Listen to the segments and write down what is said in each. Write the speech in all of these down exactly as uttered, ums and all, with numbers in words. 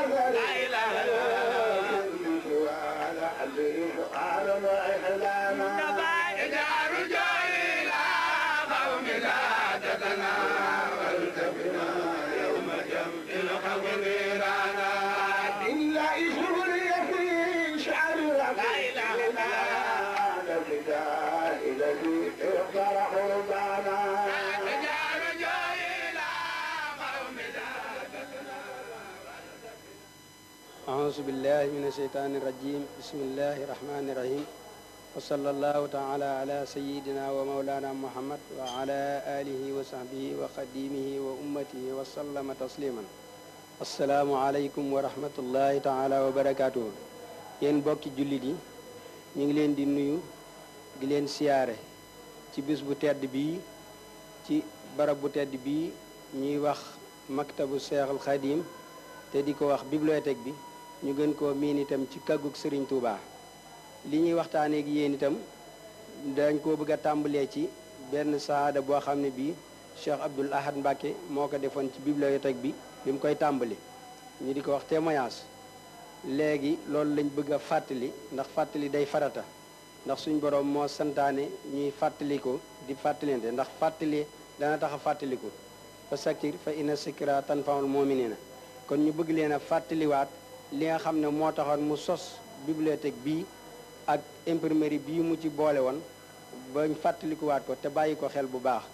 أعوذ بالله من الشيطان الرجيم بسم الله الرحمن الرحيم وصلى الله تعالى على سيدنا ومولانا محمد وعلى آله وصحبه وخديمه وأمته وسلم تسليما السلام عليكم ورحمة الله تعالى وبركاته yéen bokki jullit yi ñu ngi leen di nuyu di leen siyaare ci bis bu tedd bii ci barab bu tedd bii ñuy wax maktabu Seexul Xadim te di ko wax bibliothèque bi ñu gën koo miin itam ci kàggug Serigne Touba li ñuy waxtaanee ak yéen itam dañ koo bëgg a tàmbalee ci benn saada boo xam ne bii Cheikh Abdoul Ahad Mbacké moo ko defoon ci bibliothèque bi bi mu koy tàmbali ñu di ko wax témoignage léegi loolu lañ bëgg a fàttali ndax fàttali day farata ndax suñ borom moo santaane ñuy fàttali ko di fàttalinte ndax fàttali dana tax a fàttaliku fa sakir fa inna sikra tanfaul muminina kon ñu bëgg leen a fàttaliwaat li nga xam ne moo taxoon mu sos bibliothèque bii ak imprimerie bii mu ci boole woon bañ fàttalikuwaat ko te bàyyi ko xel bu baax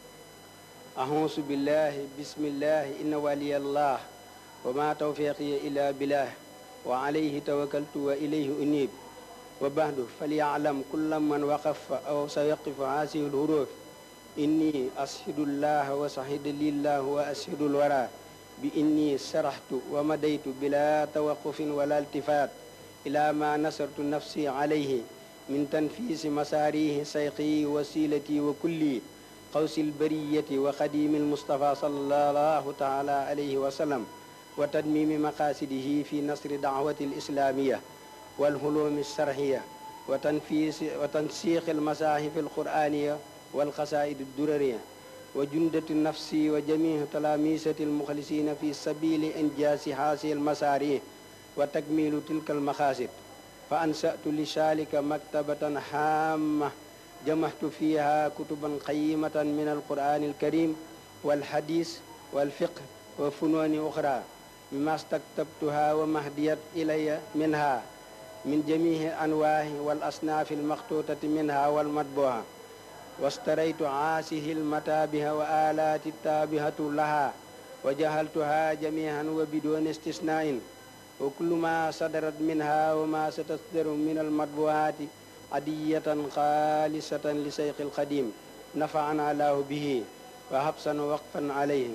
ahonsu billahi bismillahi inna waliyallah wa ma tawfiqiya illa billah wa alayhi tawakkaltu wa ilayhi unib wa bahdu falyalam kulla man waqafa aw sa yaqifu haasihi lhuruf inni ashidullah wa sahida lillah wa ashidul wara bi inni saraxtu wa madaytu bila tawaqufin wala iltifat ila ma nasartu nafsi alayhi min tanfisi masaarihi sayqi wasilati wa kulli qawsi lbariyati wa xadimi lmustafa sallallahu taala alayhi wa sallam wa tadmimi maqasidihi fi nasri daawati alislamiya walhulumi alsharxiya wa tanfisi wa tansiqi almasahif alquraniya walxasaid addurariya wa jundati nafsi wa jamihi talamisati almuxlisina fi sabili injasi haasi almasari wa takmilu tilka almaqasid fa ansatu lishalika maktabatan hamma jamahtu fiha kutuban qayimatan min alqurani alkarim walhadis walfiqh wa fununi uxra mima staktabtuha wa mahdiyat ilaya minha min jamihi anwahi wal asnafi almaxtutati minha walmatbuha wastaraytu aasihi almatabiha wa alati tabihatu laha wa jahaltuha jamihan wa bidon istisnain wa kullu ma sadarat minha wa ma satasdaru min almatbuhati adiyatan xaalisatan li sayqi alxadim nafa'ana lahu bihi wa habsan waqfan alayhi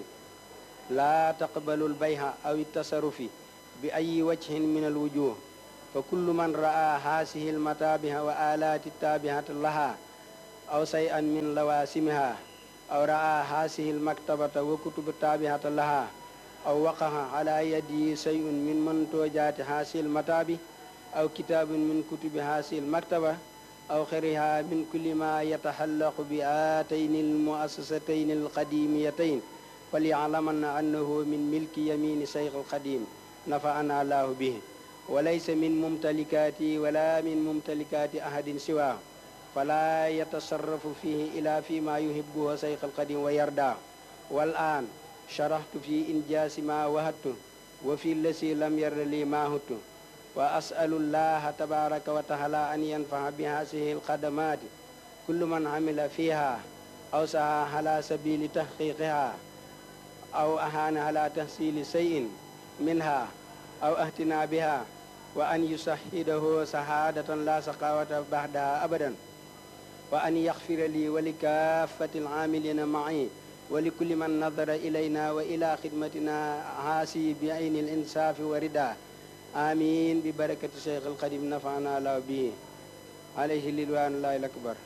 laa taqbalu albayha aw الtasarufi bi ay wajhin min alwujuh fa kullu man ra'a haasihi almatabiha wa alati tabihat laha aw shay'an min lawasimiha aw ra'a haasihi almaktabata wa kutub tabihat laha aw waqa'a ala yadi shay'un min mantojati haasihi almatabi aw kitabun min kutubi haasihi almaktaba aw xayriha min kulli ma yatahallaqu bi atayni almuassasatayni alqadimiyatayn فليعلمن أنه من ملك يمين شيخ القديم نفعنا الله به وليس من ممتلكاتي ولا من ممتلكات أحد سواه فلا يتصرف فيه إلا فيما يحبه شيخ القديم ويرضى والآن شرحت في إنجاز ما وهدت وفي الذي لم ير لي ما هدت وأسأل الله تبارك وتعالى أن ينفع بهذه الخدمات كل من عمل فيها أو سعى على سبيل تحقيقها أو أهان على تحصيل شيء منها أو اهتنا بها وأن يشهده شهادة لا شقاوة بعدها أبدا وأن يغفر لي ولكافة العاملين معي ولكل من نظر إلينا وإلى خدمتنا عاسي بعين الإنصاف ورداه آمين ببركة الشيخ القديم نفعنا الله به عليه رضوان الله الأكبر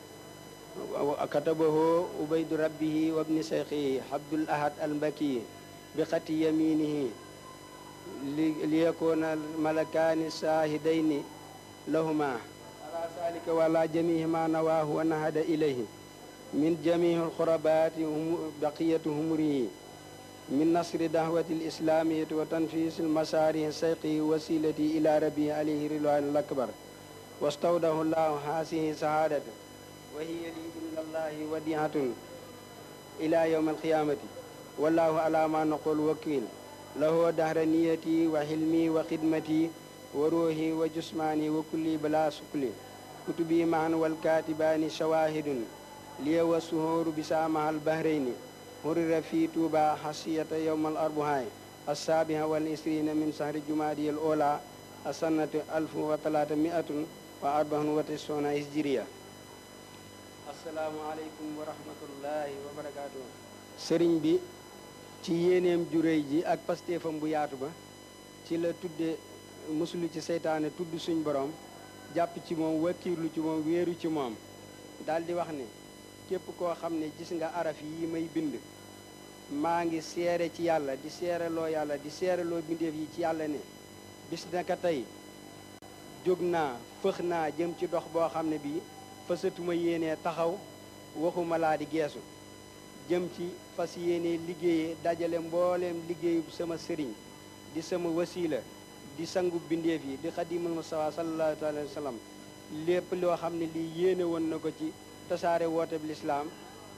كتبه عبيد ربه وابن شيخه عبد الأحد المكي بخط يمينه ليكون الملكان الشاهدين لهما على ذلك ولا جميع ما نواه ونهد إليه من جميع الخربات بقية همره min nasri dahwati lislamiyyati wa tanfisi lmasarihi sayqi wasilati ila rabbi alayhi ridwanul akbar wastawdahu llahu haasihi sahadata wa hiya li inda allahi wadihatun ila yawm alqiyamati wallahu ala ma naqul wakil lahu dahra niyati wa hilmi wa khidmati wa ruhi wa jusmani wa kulli bala sukli kutubi maan walkatibani shawahidun liya wa suhuru bisamaha albahrayni hurira fi tuuba hasiyata yawma al arbuhaay assaabiha wal isrina min sahri jumaadi al ola asannatu alfu wa talaata miatun wa arbaun wa tisuna hijriya. assalaamu aleykum wa rahmatullahi wa barakaatu. sëriñ bi ci yéeneem ju réy ji ak pastéefam bu yaatu ba ci la tudde musulu ci seytaane tudd suñ borom jàpp ci moom wakkiirlu ci moom wéeru ci moom daal di wax ne képp koo xam ne gis nga araf yi may bind maa ngi seere ci yàlla di seereloo yàlla di seereloo bindeef yi ci yàlla ne bis naka tey jóg naa fëx naa jëm ci dox boo xam ne bii fësatuma yéenee taxaw waxuma laa di geesu jëm ci fas yéenee liggéeyee dajale mbooleem liggéeyu sama sëriñ di sama wasiila di sangu bindeef yi di xadimul mustafa sallallahu alayhi wa sallam lépp loo xam ne lii yéene woon na ko ci tasaare woote bi lislaam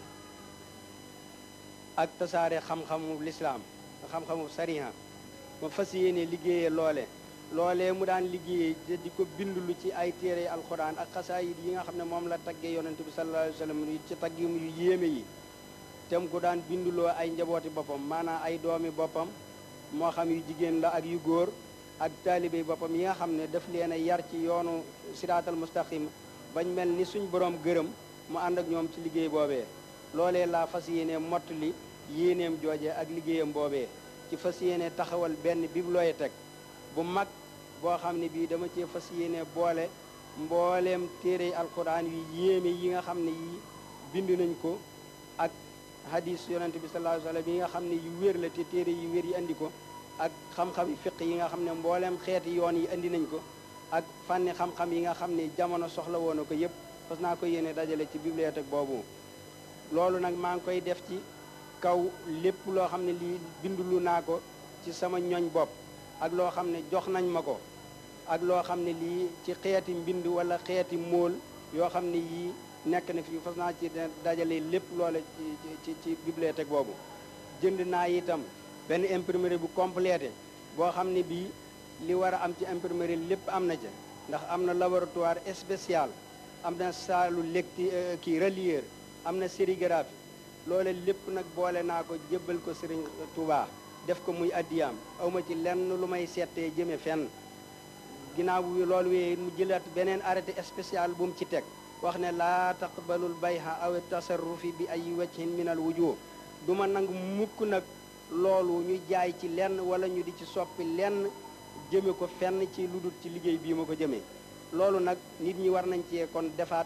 ak tasaare xam-xamu lislaam xam-xamu sariha ma fas yéene liggéeyee loole loolee mu daan liggéeyee di ko bindulu ci ay téere alxuraan ak xasaayid yi nga xam ne moom la taggee yonente bi sallallahu alayhi wa sallam ci tagg yu yéeme yi tem ku daan binduloo ay njabooti boppam maanaam ay doomi boppam moo xam yu jigéen la ak yu góor ak taalibe boppam yi nga xam ne daf leen a yar ci yoonu siraatal mustaqim bañ mel ni suñ borom gërëm mu ànd ak ñoom ci liggéey boobee loolee laa fas yéene mottali yéeneem jooje ak liggéeyam boobee ci fas yéene taxawal benn bibliothèque bu mag boo xam ne bii dama cee fas yéene boole mbooleem téere alquran yu yéeme yi nga xam ne yi bind nañ ko ak hadis yonente bi sallallahu alayhi wa sallam yi nga xam ne yu wér la te téere yu wér yi andi ko ak xam-xam fiq yi nga xam ne mbooleem xeeti yoon yi andi nañ ko ak fànni xam-xam yi nga xam ne jamono soxla woon na ko yépp fas naa ko yéene dajale ci bibliothèque boobu loolu nag maa ngi koy def ci kaw lépp loo xam ne lii bindulu naa ko ci sama ñoñ bopp ak loo xam ne jox nañ ma ko ak loo xam ne lii ci xeeti mbind wala xeeti móol yoo xam ne yii nekk na fi fas naa ci dajale lépp loole ci ci ci bibliothèque boobu jënd naa itam benn imprimerie bu complété boo xam ne bii li war a am ci imprimerie lépp am na ca ndax am na laboratoire spécial am na saalu lecti kii relieur am na sérigraphie loole lépp nag boole naa ko jébbal ko Sëriñ Touba def ko muy addiyaam awma ci lenn lu may settee jëme fenn ginnaaw bu loolu wee mu jëlaat beneen arrêté spécial bu mu ci teg wax ne laa taqbalul bayha aw tasarrufi bi ay wajhin min al wujuh du ma nangu mukk nag loolu ñu jaay ci lenn wala ñu di ci soppi lenn jëme ko fenn ci lu dul ci liggéey bii ma ko jëmee loolu nag nit ñi war nañ cee kon defaat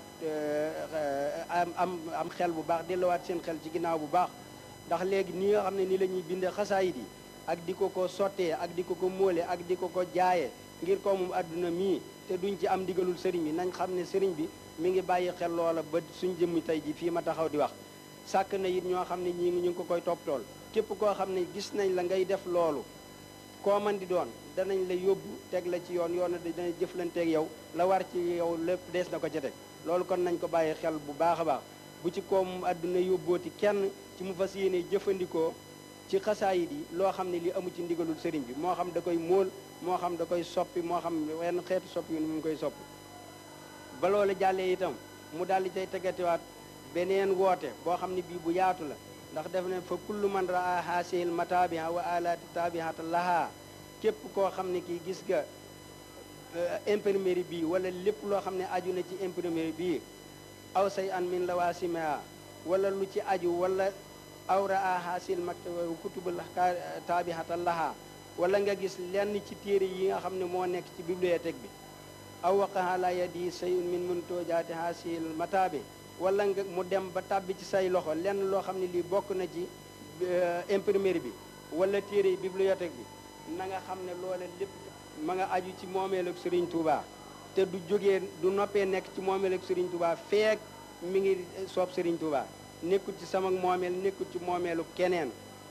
am am am xel bu baax delluwaat seen xel ci ginnaaw bu baax ndax léegi ni nga xam ne ni la ñuy bindee xasaayid yi ak di ko ko sottee ak di ko ko móole ak di ko ko jaayee ngir ko moom àdduna mii te duñ ci am ndigalul sëriñ bi nañ xam ne sëriñ bi mi ngi bàyyi xel loola ba suñ jëmmi tey ji fii ma taxaw di wax sàkk na it ñoo xam ne ñii ngi ñu ngi ko koy toppatool képp koo xam ne gis nañ la ngay def loolu koo man di doon danañ la yóbbu teg la ci yoon yoon dana jëflanteeg yow la war ci yow lépp dees na ko ca teg loolu kon nañ ko bàyyi xel bu baax a baax bu ci koom àdduna yóbbooti kenn ci mu fas yéene jëfandikoo ci xasaayid yi loo xam ne li amu ci ndigalul sëriñ bi moo xam da koy móol moo xam da koy soppi moo xam wenn xeetu soppi yu mu ngi koy soppi ba loolu jàllee itam mu daal di cay tegatiwaat beneen woote boo xam ne bii bu yaatu la ndax def ne fa kullu man raa haasihil mataabiha wa alaati taabihata lahaa képp koo xam ne kii gis nga imprimerie bii wala lépp loo xam ne aju na ci imprimerie bii aw say an min lawaasimiha wala lu ci aju wala aw raa haasil maktaba kutubul taabihata lahaa wala nga gis lenn ci téere yi nga xam ne moo nekk ci bibliothèque bi aw waqaha la yadi sayun min muntoojaati haasil mataabi wala nga mu dem ba tàbbi ci say loxo lenn loo xam ne lii bokk na ci imprimerie bi wala téere yi bibliothèque bi na nga xam ne loola lépp ma nga aju ci moomeelu Serigne Touba te du jógee du noppee nekk ci moomeelu Serigne Touba feek mi ngi soob Serigne Touba nekkul ci sama moomeel nekkul ci moomeelu keneen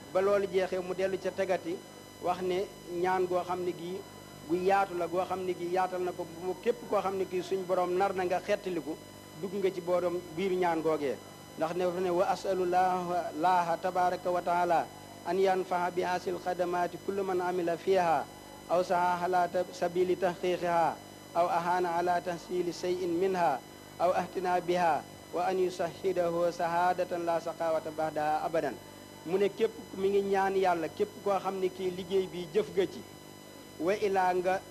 ba loolu jeexee mu dellu ca tegati wax ne ñaan goo xam ne gii gu yaatu la goo xam ne gii yaatal na ko bu képp koo xam ne kii suñ borom nar na nga xettaliku dugg nga ci borom biir ñaan googee ndax ne ne wa asalullah laaha tabaraka wa taala an yanfaha bi hasil xadamaati kullu man amila fiha aw saha ala sabili tahqiqiha aw ahana ala tahsili shay'in minha aw ahtina biha wa an yusahidahu sahadatan la saqawata ba'daha abadan mu ne képp mi ngi ñaan yàlla képp koo xam ne kii liggéey bi jëf nga ci wa ilaa nga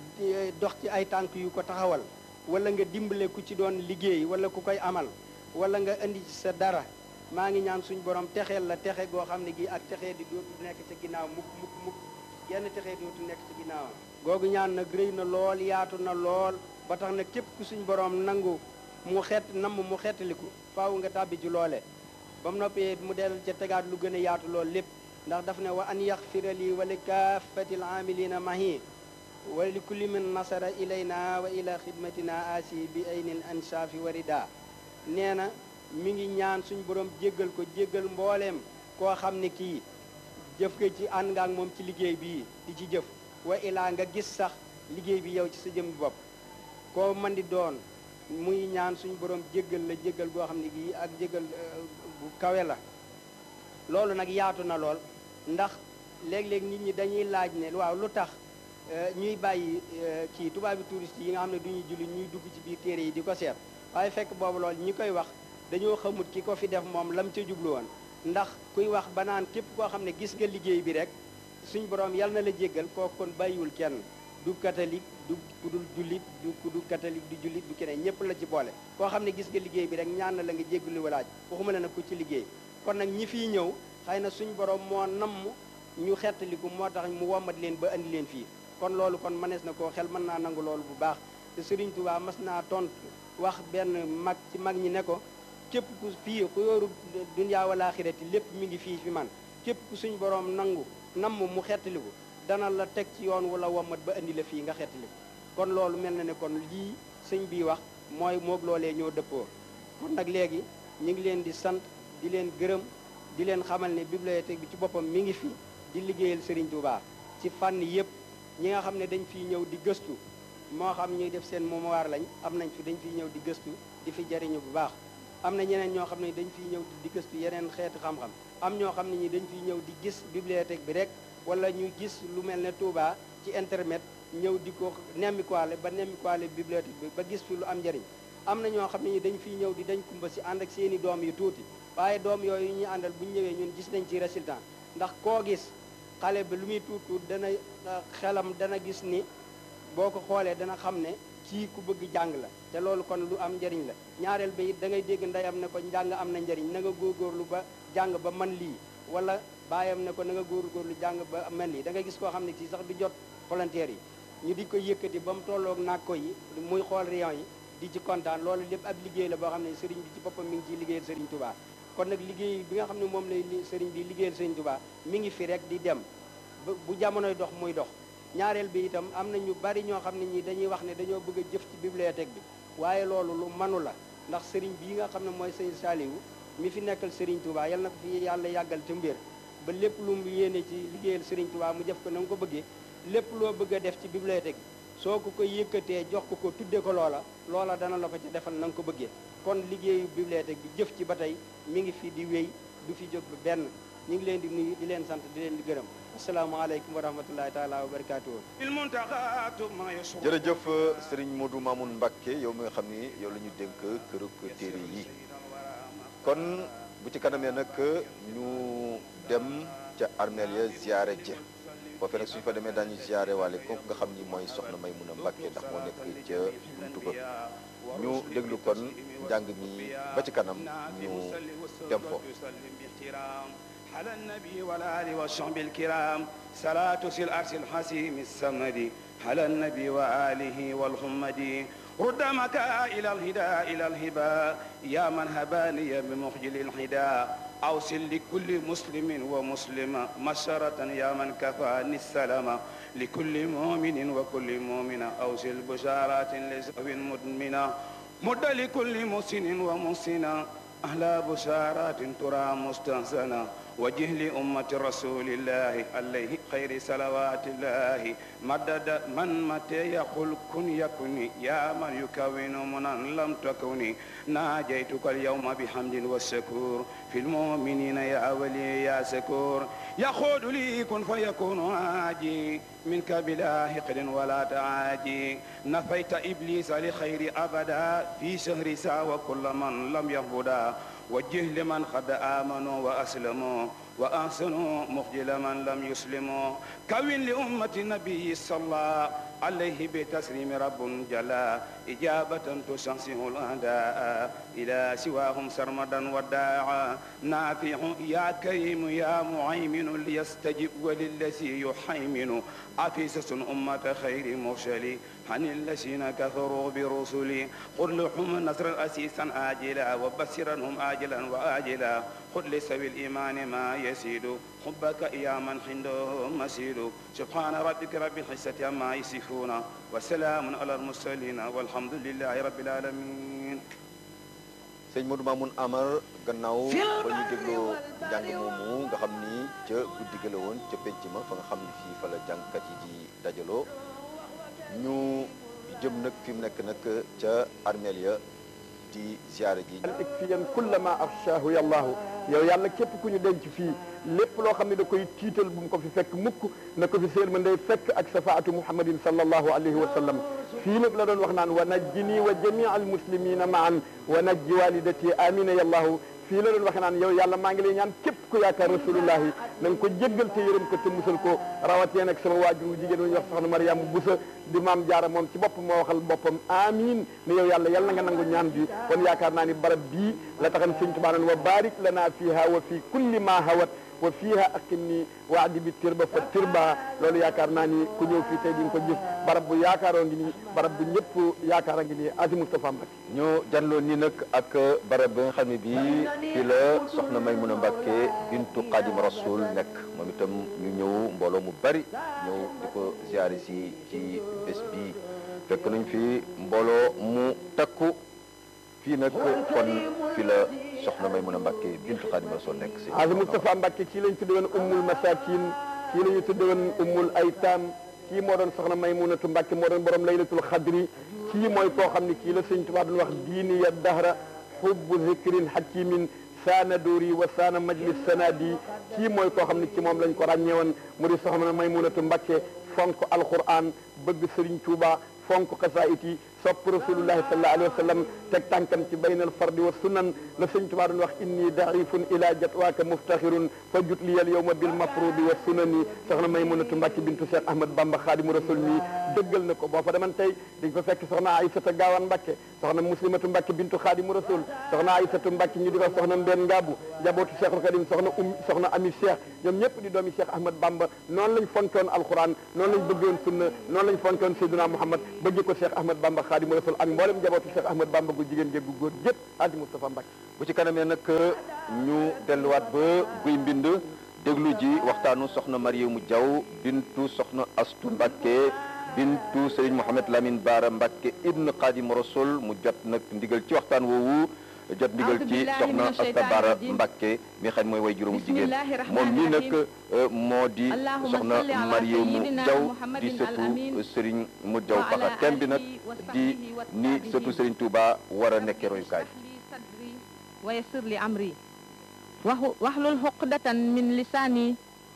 dox ci ay tànk yu ko taxawal wala nga dimbale ku ci doon liggéey wala ku koy amal wala nga indi ci sa dara maa ngi ñaan suñ borom texeel la texe goo xam ne gi ak texee di dootu nekk ca ginnaaw mukk mukk mukk genn texee dootu nekk ci ginnaawam googu ñaan nag rëy na lool yaatu na lool ba tax na képp ku suñ borom nangu mu xet namm mu xettaliku faaw nga tàbbi ci loole ba mu noppee mu del ca tegaat lu gën a yaatu lool lépp ndax daf ne wa an yaxfira lii wa li kaafati l aamilina mahi wa li kulli man nasara ilayna wa ila xidmatina asi bi aynil ansaafi warida nee na mi ngi ñaan suñ borom jéggal ko jéggal mbooleem koo xam ne kii jëf nga ci ànd nga ak moom ci liggéey bii di ci jëf wa ilaa nga gis sax liggéey bi yow ci sa jëm bopp koo mën di doon muy ñaan suñ borom jéggal la jéggal goo xam ne gii ak jéggal bu kawe la loolu nag yaatu na lool ndax léeg-léeg nit ñi dañuy laaj ne waaw lu tax ñuy bàyyi kii tubaabi touriste yi nga xam ne du ñuy julli ñuy dugg ci biir téere yi di ko seet waaye fekk boobu loolu ñi koy wax dañoo xamut ki ko fi def moom lam ca jublu woon ndax kuy wax ba naan képp koo xam ne gis nga liggéey bi rek suñ borom yal na la jéggal kooku kon bàyyiwul kenn du catholique du ku dul jullit du ku dul catholique du jullit du keneen ñëpp la ci boole koo xam ne gis nga liggéey bi rek ñaan na la nga jéggalu walaaj waxuma la nag ku ci liggéey kon nag ñi fiy ñëw xëy na suñ borom moo namm ñu xettaliku moo tax mu wommat leen ba andi leen fii kon loolu kon mënees na koo xel mën naa nangu loolu bu baax te Sëriñ Tuubaa mas naa tontu wax benn mag ci mag ñi ne ko képp ku fii ku yooru dunyaa wala axirati lépp mi ngi fii fi man képp ku suñ borom nangu namm mu xettaliku dana la teg ci yoon wala wommat ba andi la fii nga xettaliku kon loolu mel na ne kon lii sëñ bii wax mooy moog loolee ñoo dëppoo kon nag léegi ñu ngi leen di sant di leen gërëm di leen xamal ne bibliothèque bi ci boppam mi ngi fi di liggéeyal Serigne Touba ci fànn yëpp ñi nga xam ne dañ fiy ñëw di gëstu moo xam ñuy def seen mémoire lañ am nañ fi dañ fiy ñëw di gëstu di fi jariñu bu baax am na ñeneen ñoo xam ne dañ fiy ñëw di gëstu yeneen xeeti xam-xam am ñoo xam ne ñi dañ fiy ñëw di gis bibliothèque bi rek wala ñu gis lu mel ne Touba ci internet ñëw di ko nemmikuwaale ba nemmikuwaale bibliothèque bi ba gis fi lu am njariñ am na ñoo xam ne ñi dañ fiy ñëw di dañ kumba si ànd ak seeni doom yu tuuti waaye doom yooyu ñu àndal bu ñu ñëwee ñun gis nañ ci résultat ndax koo gis xale bi lu muy tuut tuut dana xelam dana gis ni boo ko xoolee dana xam ne kii ku bëgg jàng la te loolu kon lu am njariñ la ñaareel ba it da ngay dégg ndeyam ne ko njàng am na njariñ na nga góorgóorlu ba jàng ba man lii wala baayam ne ko na nga góorgóorlu jàng ba man lii da ngay gis koo xam ne kii sax du jot volontaire yi ñu di ko yëkkati ba mu tolloog nàkko yi muy xool rayon yi di ci kontaan loolu lépp ab liggéey la boo xam ne sëriñ bi ci boppam mi ngi ciy liggéeyal sëriñ Touba kon nag liggéey bi nga xam ne moom lay sëriñ bi liggéeyal sëriñ Touba mi ngi fi rek di dem bu jamonoy dox muy dox ñaareel bi itam am na ñu bari ñoo xam ne ñi dañuy wax ne dañoo bëgg a jëf ci bibliothèque bi waaye loolu lu manu la ndax sëriñ bii nga xam ne mooy sëriñ Saliou mi fi nekkal sëriñ Touba yal na ko fi yàlla yàggal ci mbir ba lépp lu mu yéene ci liggéeyal sëriñ Touba mu jëf ko na nga ko bëggee lépp loo bëgg a def ci bibliothèque bi soo ko ko yëkkatee jox ko ko tudde ko loola loola dana la ko ca defal na nga ko bëggee kon liggéeyu bibliothèque bi jëf ci ba tey mi ngi fi di wéy du fi jóg benn ñu ngi leen di nuyu di leen sant di leen di gërëm asalaamaaleykum wa rahmatullahi taala wa barakaatuhu jërëjëf Serigne Modou Mamoun Mbacké yow mi nga xam ni yow la ñu dénk kërug téere yi kon bu ci kanamee nag ñu dem ca armeel ya ziyaare ji foofee nag suñu fa demee daañu ziyaare waale kooku nga xam ni mooy soxna Maymuna Mbacké ndax moo nekk ca buntu ba ñu déglu kon njàng mi ba ci kanam ñu dem fo على النبي والآل والصحب الكرام صلاة في الأرش الحسيم السمد على النبي وآله والحمد رد مكا إلى الهدى إلى الهبا يا من هباني بمخجل الحدا أوصل لكل مسلم ومسلمة مسرة يا من كفاني السلام لكل مؤمن وكل مؤمنة أوصل بشارات لزو مدمنة مد لكل محسن ومحسنة أهلا بشارات ترى مستحسنة وجه لأمة رسول الله عليه خير صلوات الله مدد من متى يقول كن يكن يا من يكون منا لم تكن ناجيتك اليوم بحمد والشكور في المؤمنين يا ولي يا سكور يقول لي كن فيكون عاجي منك بلا حقد ولا تعاجي نفيت إبليس لخير أبدا في شهر سا وكل من لم يهبدا وجه لمن قد آمنوا وأسلموا وأحسنوا مخجل من لم يسلموا كون لأمة النبي صلى عليه بتسليم رب جلا إجابة تشنسه الأعداء إلى سواهم سرمدا وداعا نافع يا كريم يا معيمن ليستجب وللذي يحيمن عفيسة أمة خير مرسلي عن الذين كفروا برسلي قل لهم نصر أسيسا آجلا وبشرنهم آجلا وآجلا قل لسوي الإيمان ما يسيد حبك يا من عنده مسيد سبحان ربك رب العزة عما يصفون وسلام على المرسلين والحمد لله رب العالمين. sëñ Modou Mamoun Amar gannaaw ba ñu dégloo njàng moomu nga xam ni ca guddi ga la woon ca penc ma fa nga xam ni fii fa la jàngkat yi di dajaloo ñu jëm nag fi mu nekk nag ca armeel ya di ziyaare ji al ikfiyan kullama afshaahu yallahu yow yàlla képp ku ñu denc fii lépp loo xam ne da koy tiital bu mu ko fi fekk mukk na ko fi seel ma ndey fekk ak safaatu muhammadin sallallahu alayhi wa sallam fii nag la doon wax naan wa najjini wa jamia al muslimina maan wa najji walidati amina yallahu fii la doon wax naan yow yàlla maa ngi lay ñaan képp ku yaakaar rasulullahi na nga ko jéggal te yërëm ko te musal ko rawatee nag sama waajur jigéen wu ñuy wax soxna Mariama Busa di maam jaara moom ci bopp moo waxal boppam amin ne yow yàlla yàlla na nga nangu ñaan bi kon yaakaar naa ni barab bii la taxan sëñ Tuubaa naan wa barik lana fiha wa fi kulli ma hawat wa fiha aqimni waadi bi tirba fa tirba loolu yaakaar naa ni ku ñëw fii tey di nga ko gis barab bu yaakaaroo ngi nii barab bu ñëpp yaakaara ngi nii Aziz Moustapha Mbacké ñu janloo nii nag ak barab bi nga xam ne bii fii la soxna Maymuna Mbacké bintu Xaadim Rasul nekk moom itam ñu ñëw mbooloo mu bari ñëw di ko ziyaare si ci bés bi fekk nañ fi mbooloo mu takku fii nag kon fii la soxna Maymuna Mbacké bintu Xaadim Rasul nekk si Aziz Moustapha Mbacké kii lañ tudde woon ummul masakin kii la ñu tudde woon ummul aytam kii moo doon soxna Maymunatu Mbacké moo doon borom laylatul xadri kii mooy koo xam ne kii la sëñ Tuubaa doon wax diini ya dahra hubbu zikrin hakimin saana dóori wa saana majlis sanadi kii mooy koo xam ne ci moom lañ ko ràññee woon mu di soxna Maymunatu Mbacké fonk alquran bëgg Sëriñ Tuubaa fonk xasaayit yi sopp rasulullahi sallallahu alayhi wa sallam teg tànkam ci baynal fardi wa sunan la sëñ Tuubaa doon wax inni daifun ila jatwaaka muftaxirun fa jut liyal yowma bil mafrudi wa sunani soxna Maymunatu Mbacké bintu Cheikh Ahmad Bamba xaadimu rasul mi dëggal na ko boo fa deman tey dañ fa fekk soxna Aysata Gaawaan Mbacké soxna Muslimatu Mbacké bintu xaadimu rasul soxna Aysatu Mbacké ñu di ko soxna Mbeen Ngaabu njabootu Cheikhul Khadim soxna um soxna Ami Cheikh ñoom ñëpp di doomi Cheikh Ahmad Bamba noonu lañ fonkoon alquran noonu lañ bëggoon sunna noonu lañ fonkoon Seydina Muhammad bëgg ko Cheikh Ahmad Bamba xaadimu rasul ak mboolem njabootu Cheikh Ahmad Bamba gu jigéen géeg gu góor gépp Aziz Moustapha Mbacké bu ci kanamee nag ñu delluwaat ba guy mbind déglu ji waxtaanu soxna Mariamu Jaw bintu soxna Astu Mbacké bintu Serigne Mohamed Lamine Bara Mbacké ibn Xaadim Rasul mu jot nag ndigal ci waxtaan woowu jot ndigal ci soxna Asta Bara Mbacké mi xam mooy way juróomu jigéen moom mii nag moo di soxna Mariamu Jaw di sëtu Serigne mu Jaw Paxa thème bi nag di ni sëtu Serigne Touba war a nekkee royukaay wa yassir li amri wahlul uqdatan min lisaani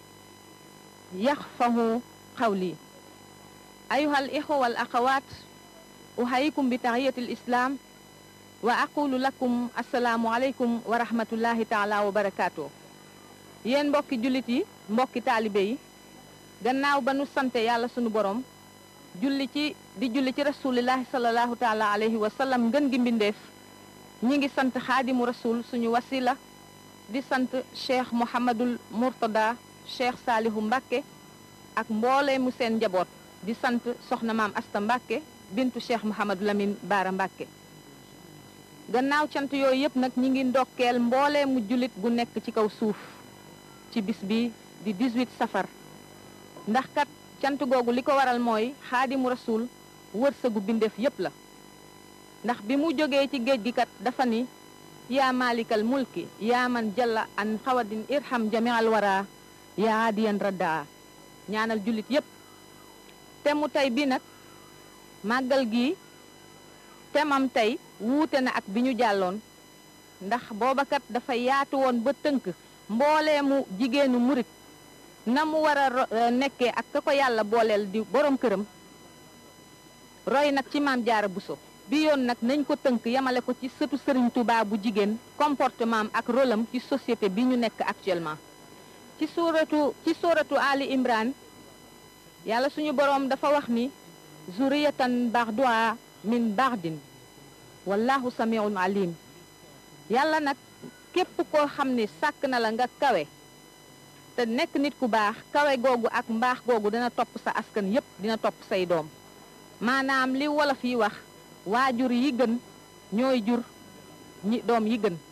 yaxfahu qawli ayuha al ixwa wal axawaat uhayyikum bi tahiyyati al islam wa aqulu lakum assalaamu aleykum wa rahmatullahi taala wa barakaatu yéen mbokki jullit yi mbokki taalibe yi gannaaw ba nu sante yàlla sunu borom julli ci di julli ci rasulillahi sallallahu taala alayhi wa sallam ngën gi mbindeef ñi ngi sant xaadimu rasul suñu wasila di sant cheikh Mouhamadul Mourtada cheikh Saalihu Mbacké ak mboolee mu seen njaboot di sant soxna maam Asta Mbacké bintu cheikh Mouhamadou Lamine Bara Mbacké gannaaw cant yooyu yëpp nag ñi ngi ndokkeel mboolee mu jullit gu nekk ci kaw suuf ci bis bi di dix-huit safar ndax kat cant googu li ko waral mooy xaadimu rasul wërsëgu bindeef yépp la ndax bi mu jógee ci géej gi kat dafa ni yaa malikal mulki yaa man jalla an xawadin irham jamial wara yaa adiyan raddaa ñaanal jullit yépp te mu tey bi nag màggal gi temam tey wuute na ak bi ñu jàlloon ndax boobakat dafa yaatu woon ba tënk mbooleemu jigéenu murit na mu war a nekkee ak ka ko yàlla booleel di borom këram roy nag ci maam jaara buso bi yoon nag nañ ko tënk yamale ko ci sëtu sëriñ Tuubaa bu jigéen comportement ak rôlam ci société bi ñu nekk actuellement ci suuratu ci suuratu Ali Imran yàlla suñu boroom dafa wax ni zuriyatan ba'duha min ba'din wallahu samiun alim yàlla nag képp koo xam ne sàkk na la nga kawe te nekk nit ku baax kawe googu ak mbaax googu dina topp sa askan yépp dina topp say doom maanaam li wolof yi wax waajur yi gën ñooy jur ñi doom yi gën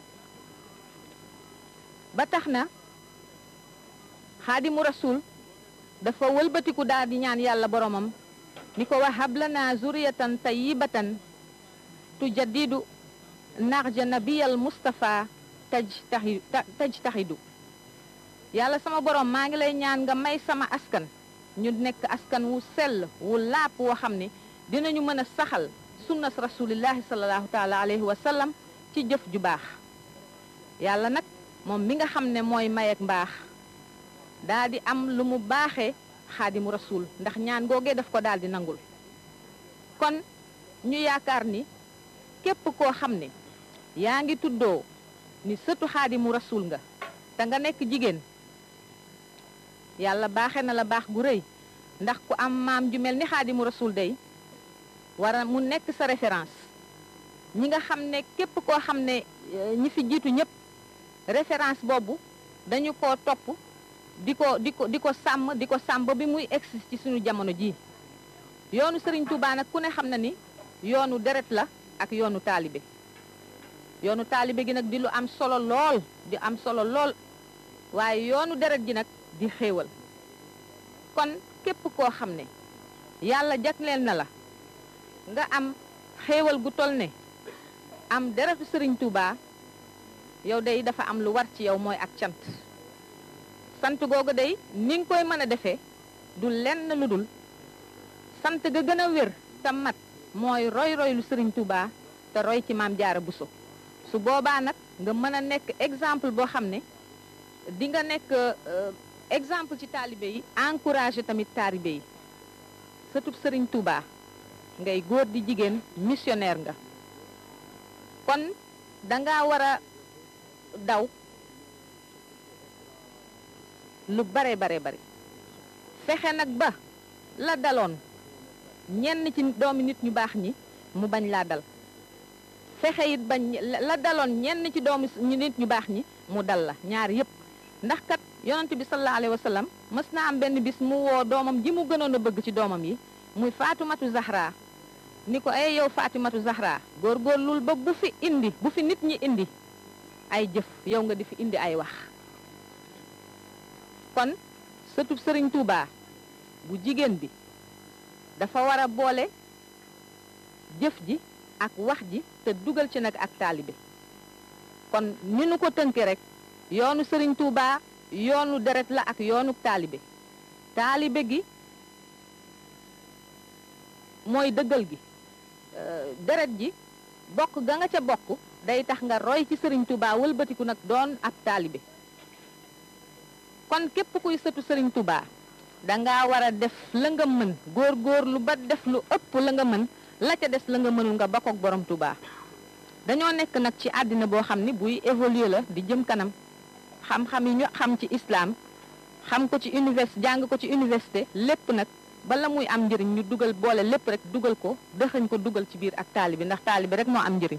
ba tax na xaadimu rasul dafa wëlbatiku daal di ñaan yàlla boromam ni ko wahab lana zuriyatan tayyibatan tujaddidu narja nabiyal mustafa taj taxi taj taxidu yàlla sama borom maa ngi lay ñaan nga may sama askan ñu nekk askan wu sell wu laap woo xam ne dinañu mën a saxal sunnas rasulillahi sallallahu taala alayhi wa sallam ci jëf ju baax yàlla nag moom mi nga xam ne mooy mayeek mbaax daa di am lu mu baaxee xaadimu rasul ndax ñaan googee daf ko daal di nangul kon ñu yaakaar ni képp koo xam ne yaa ngi tuddoo ni sëtu xaadimu rasul nga te nga nekk jigéen yàlla baaxe na la baax gu rëy ndax ku am maam ju mel ni xaadimu rasul day wara mu nekk sa référence ñi nga xam ne képp koo xam ne ñi fi jiitu ñëpp référence boobu dañu ko topp di ko di ko di ko sàmm di ko sàmm bi muy egsi ci suñu jamono ji yoonu Sëriñ Tuubaa nag ku ne xam na ni yoonu deret la ak yoonu taalibe yoonu taalibe gi nag di lu am solo lool di am solo lool waaye yoonu deret ji nag di xéewal kon képp koo xam ne yàlla jagleel na la nga am xéewal gu tol ne am deretu Sëriñ Tuubaa yow day dafa am lu war ci yow mooy ak cant sant googu day ni nga koy mën a defee du lenn lu dul sant ga gën a wér te mat mooy roy roy lu Sëriñ Tuubaa te roy ci maam Jaara Buso su boobaa nag nga mën a nekk exemple boo xam ne di nga nekk exemple ci taalibe yi encouragé tamit taalibe yi sëtub Sëriñ Tuubaa ngay góor di jigéen missionnaire nga kon danga war a daw lu bare bare bare fexe nag ba la daloon ñenn ci doomi nit ñu baax ñi mu bañ laa dal fexe it bañ la daloon ñenn ci doomi nit ñu baax ñi mu dal la ñaar yépp ndax kat yonent bi sallallahu alayhi wa sallam mës na am benn bis mu woo doomam ji mu gënoon a bëgg ci doomam yi muy Faatumatu Zahra ni ko ay yow Faatumatu Zahra góorgóorlul ba bu fi indi bu fi nit ñi indi ay jëf yow nga di fi indi ay wax kon sëtub Sëriñ Tuubaa bu jigéen bi dafa war a boole jëf ji ak wax ji te dugal ci nag ak taalibe kon ni nu ko tënke rek yoonu Sëriñ Tuubaa yoonu deret la ak yoonu taalibe taalibe gi mooy dëggal gi deret ji bokk ga nga ca bokk day tax nga roy ci Sëriñ Tuubaa wëlbatiku nag doon ab taalibe kon képp kuy sëtu Sëriñ Tuubaa danga war a def la nga mën góor-góor lu ba def lu ëpp la nga mën la ca des la nga mënul nga bokk ak borom Tuubaa dañoo nekk nag ci àddina boo xam ni buy évoluer la di jëm kanam xam-xam yi ñu xam ci islam xam ko ci université jàng ko ci université lépp nag bala muy am njëriñ ñu dugal boole lépp rek dugal ko dëxañ ko dugal ci biir ak taalibe ndax taalibe rek moo am njëriñ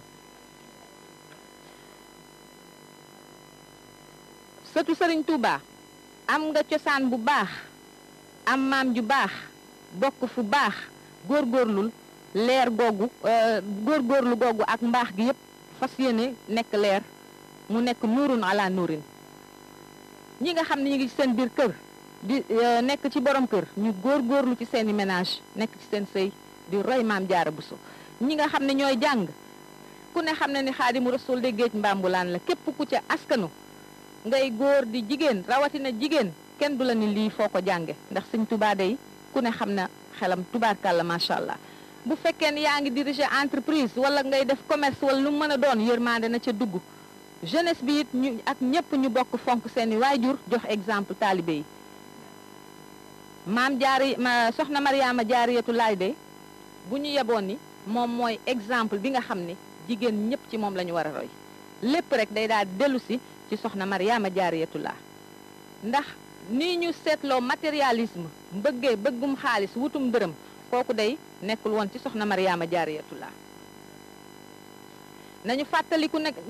sëtu Sëriñ Tuubaa am nga cosaan bu baax am maam ju baax bokk fu baax góorgóorlul leer googu góorgóorlu googu ak mbaax gi yépp fas yéene nekk leer mu nekk nuurun ala nuurin ñi nga xam ne ñu ngi ci seen biir kër di nekk ci borom kër ñu góorgóorlu ci seeni ménage nekk ci seen sëy di roy maam Jaara Buso ñi nga xam ne ñooy jàng ku ne xam ne ni Xaadimu Rasuul de géej mbambulaan la képp ku ca askanu ngay góor di jigéen rawatina jigéen kenn du la ni lii foo ko jànge ndax Sëñ Tuubaa day ku ne xam na xelam tubaarkàlla macha allah. bu fekkee ni yaa ngi diriger entreprise wala ngay def commerce wala lu mën a doon yërmande na ca dugg jeunesse bi it ñu ak ñëpp ñu bokk fonk seeni waajur jox exemple taalibe yi. maam jaari ma soxna Mariama Jaariyatu Laay de bu ñu yeboon ni moom mooy exemple bi nga xam ne jigéen ñëpp ci moom la ñu war a roy lépp rek day daal dellu si ci soxna Mariama Jaariyatu Laay ndax nii ñu seetloo matérialisme bëggee bëggum xaalis wutum dërëm kooku day nekkul woon ci soxna Mariama Jaariyatu Laay nañu fàttaliku nag